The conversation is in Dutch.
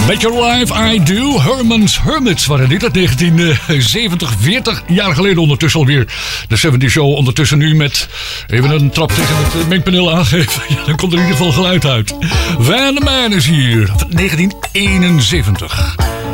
Make Your Life I Do. Herman's Hermits waren dit uit 1970, 40 jaar geleden ondertussen alweer. De 70 Show ondertussen nu met even een trap tegen het mengpaneel aangeven. Ja, dan komt er in ieder geval geluid uit. Van de Man is hier, 1971.